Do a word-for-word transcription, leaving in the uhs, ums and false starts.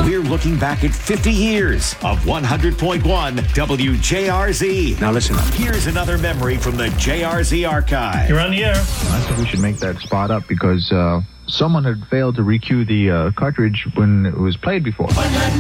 We're looking back at fifty years of one hundred point one W J R Z. Now listen up. Here's another memory from the J R Z archive. You're on the air. I think we should make that spot up because uh, someone had failed to recue the uh, cartridge when it was played before.